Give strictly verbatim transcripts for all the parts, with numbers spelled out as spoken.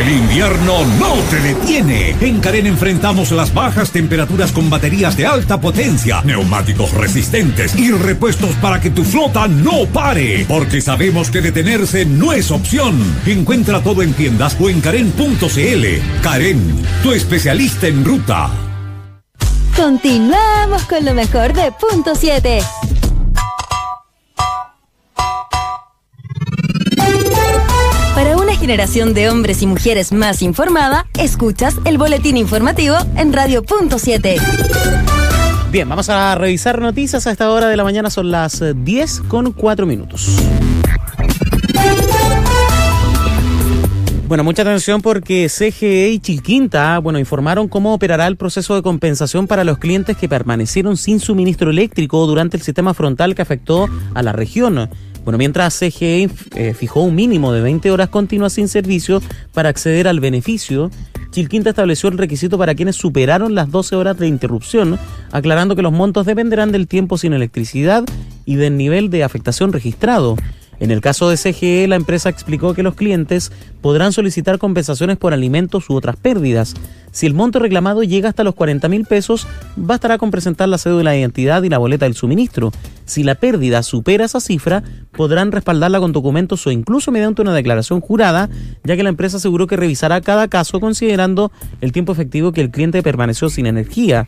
El invierno no te detiene. En Carén enfrentamos las bajas temperaturas con baterías de alta potencia, neumáticos resistentes y repuestos para que tu flota no pare. Porque sabemos que detenerse no es opción. Encuentra todo en tiendas o en Carén punto c l. Carén, tu especialista en ruta. Continuamos con lo mejor de Punto siete. Para una generación de hombres y mujeres más informada, escuchas el boletín informativo en Radio Punto siete. Bien, vamos a revisar noticias. A esta hora de la mañana son las diez con cuatro minutos. Bueno, mucha atención porque C G E y Chilquinta, bueno, informaron cómo operará el proceso de compensación para los clientes que permanecieron sin suministro eléctrico durante el sistema frontal que afectó a la región. Bueno, mientras C G E eh, fijó un mínimo de veinte horas continuas sin servicio para acceder al beneficio, Chilquinta estableció el requisito para quienes superaron las doce horas de interrupción, aclarando que los montos dependerán del tiempo sin electricidad y del nivel de afectación registrado. En el caso de C G E, la empresa explicó que los clientes podrán solicitar compensaciones por alimentos u otras pérdidas. Si el monto reclamado llega hasta los cuarenta mil pesos, bastará con presentar la cédula de identidad y la boleta del suministro. Si la pérdida supera esa cifra, podrán respaldarla con documentos o incluso mediante una declaración jurada, ya que la empresa aseguró que revisará cada caso considerando el tiempo efectivo que el cliente permaneció sin energía.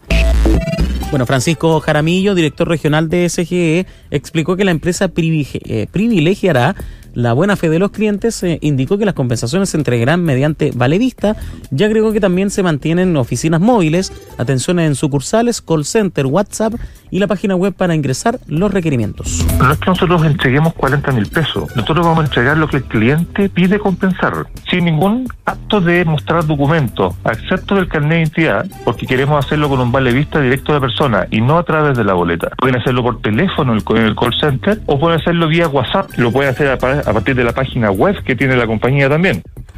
Bueno, Francisco Jaramillo, director regional de C G E, explicó que la empresa privilegiará la buena fe de los clientes. Eh, indicó que las compensaciones se entregarán mediante vale vista y agregó que también se mantienen oficinas móviles, atención en sucursales, call center, WhatsApp y la página web para ingresar los requerimientos. No es que nosotros entreguemos cuarenta mil pesos, nosotros vamos a entregar lo que el cliente pide compensar, sin ningún acto de mostrar documentos, excepto del carnet de identidad, porque queremos hacerlo con un vale vista directo de la persona y no a través de la boleta. Pueden hacerlo por teléfono en el call center o pueden hacerlo vía WhatsApp, lo pueden hacer a a partir de la página web que tiene la compañía también.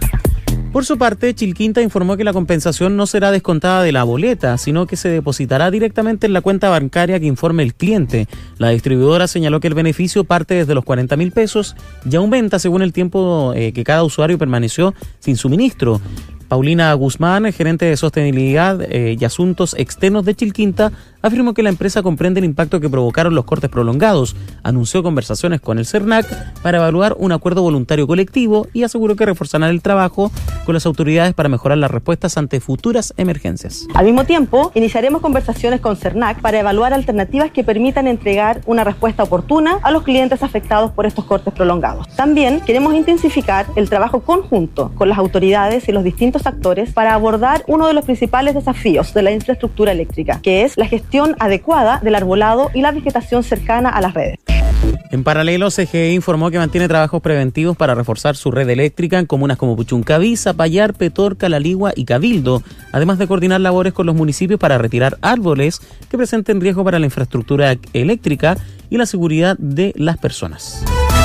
Por su parte, Chilquinta informó que la compensación no será descontada de la boleta, sino que se depositará directamente en la cuenta bancaria que informe el cliente. La distribuidora señaló que el beneficio parte desde los cuarenta mil pesos y aumenta según el tiempo eh, que cada usuario permaneció sin suministro. Paulina Guzmán, gerente de sostenibilidad eh, y asuntos externos de Chilquinta, afirmó que la empresa comprende el impacto que provocaron los cortes prolongados. Anunció conversaciones con el CERNAC para evaluar un acuerdo voluntario colectivo y aseguró que reforzarán el trabajo con las autoridades para mejorar las respuestas ante futuras emergencias. Al mismo tiempo, iniciaremos conversaciones con CERNAC para evaluar alternativas que permitan entregar una respuesta oportuna a los clientes afectados por estos cortes prolongados. También queremos intensificar el trabajo conjunto con las autoridades y los distintos actores para abordar uno de los principales desafíos de la infraestructura eléctrica, que es la gestión adecuada del arbolado y la vegetación cercana a las redes. En paralelo, C G E informó que mantiene trabajos preventivos para reforzar su red eléctrica en comunas como Puchuncaví, Zapallar, Petorca, La Ligua y Cabildo, además de coordinar labores con los municipios para retirar árboles que presenten riesgo para la infraestructura eléctrica y la seguridad de las personas.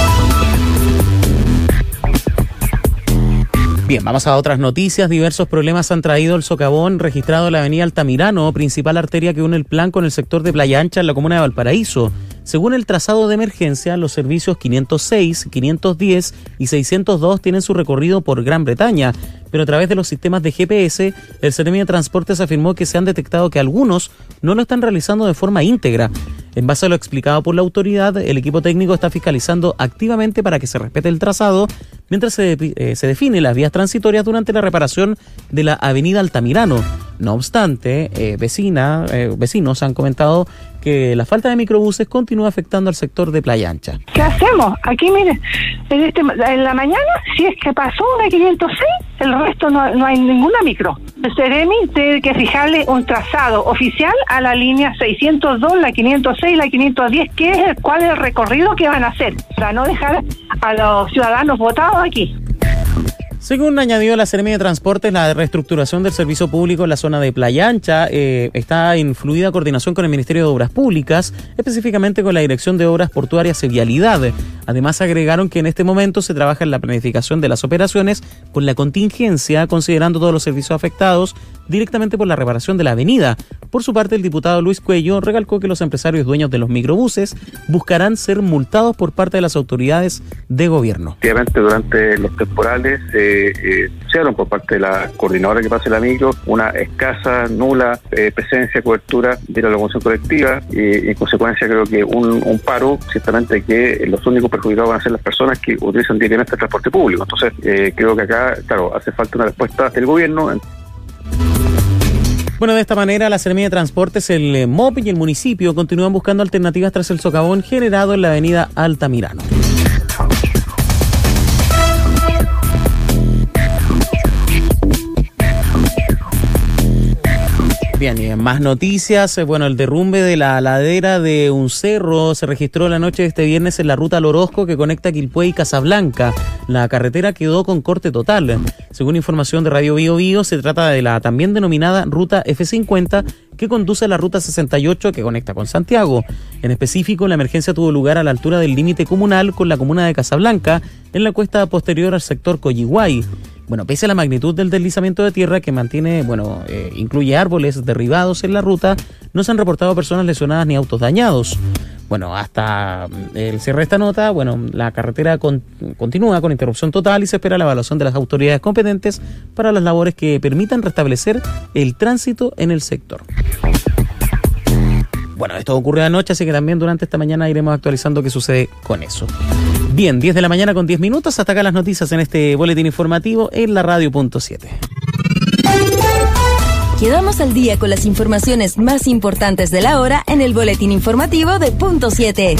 Bien, vamos a otras noticias. Diversos problemas han traído el socavón registrado en la avenida Altamirano, principal arteria que une el plan con el sector de Playa Ancha en la comuna de Valparaíso. Según el trazado de emergencia, los servicios quinientos seis, quinientos diez y seiscientos dos tienen su recorrido por Gran Bretaña, pero a través de los sistemas de G P S, el Seremi de Transportes afirmó que se han detectado que algunos no lo están realizando de forma íntegra. En base a lo explicado por la autoridad, el equipo técnico está fiscalizando activamente para que se respete el trazado, mientras se, eh, se definen las vías transitorias durante la reparación de la avenida Altamirano. No obstante, eh, vecina, eh, vecinos han comentado que la falta de microbuses continúa afectando al sector de Playa Ancha. ¿Qué hacemos? Aquí, mire, en, este, en la mañana, si es que pasó una quinientos seis, el resto no, no hay ninguna micro. El Seremi tiene que fijarle un trazado oficial a la línea seiscientos dos, la quinientos seis, la quinientos diez, que es el, cuál es el recorrido que van a hacer, para no dejar a los ciudadanos botados aquí. Según añadió la Seremi de Transportes, la reestructuración del servicio público en la zona de Playa Ancha eh, está en fluida coordinación con el Ministerio de Obras Públicas, específicamente con la Dirección de Obras Portuarias y Vialidad. Además, agregaron que en este momento se trabaja en la planificación de las operaciones con la contingencia, considerando todos los servicios afectados directamente por la reparación de la avenida. Por su parte, el diputado Luis Cuello recalcó que los empresarios dueños de los microbuses buscarán ser multados por parte de las autoridades de gobierno. Efectivamente, durante los temporales eh, eh, se dieron por parte de la coordinadora que pase la micro una escasa, nula eh, presencia, cobertura de la locomoción colectiva y en consecuencia creo que un, un paro, ciertamente que los únicos perjudicados van a ser las personas que utilizan diariamente el transporte público. Entonces eh, creo que acá, claro, hace falta una respuesta del gobierno. Bueno, de esta manera, la Seremía de Transportes, el M O P y el municipio continúan buscando alternativas tras el socavón generado en la avenida Altamirano. Bien, y en más noticias, bueno, el derrumbe de la ladera de un cerro se registró la noche de este viernes en la ruta al Orozco que conecta Quilpué y Casablanca. La carretera quedó con corte total. Según información de Radio Bio Bio, se trata de la también denominada ruta F cincuenta que conduce a la ruta sesenta y ocho que conecta con Santiago. En específico, la emergencia tuvo lugar a la altura del límite comunal con la comuna de Casablanca, en la cuesta posterior al sector Coyihuay. Bueno, pese a la magnitud del deslizamiento de tierra que mantiene, bueno, eh, incluye árboles derribados en la ruta, no se han reportado personas lesionadas ni autos dañados. Bueno, hasta el cierre de esta nota, bueno, la carretera con, continúa con interrupción total y se espera la evaluación de las autoridades competentes para las labores que permitan restablecer el tránsito en el sector. Bueno, esto ocurrió anoche, así que también durante esta mañana iremos actualizando qué sucede con eso. Bien, diez de la mañana con diez minutos, hasta acá las noticias en este boletín informativo en la radio punto siete. Quedamos al día con las informaciones más importantes de la hora en el boletín informativo de Punto siete.